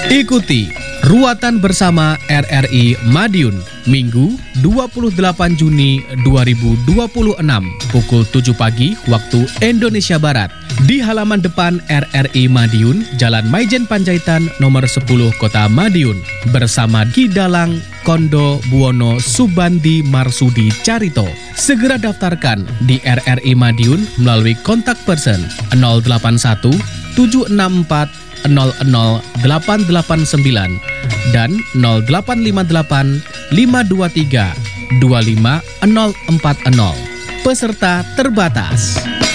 Ikuti Ruatan Bersama RRI Madiun, Minggu 28 Juni 2026, pukul 7 pagi waktu Indonesia Barat, di halaman depan RRI Madiun, Jalan Maijen Panjaitan nomor 10 Kota Madiun, bersama Ki Dalang Kondo Buwono Subandi Marsudi Carito. Segera daftarkan di RRI Madiun melalui kontak person 081 764 00889 dan 0858 523 25040. Peserta terbatas.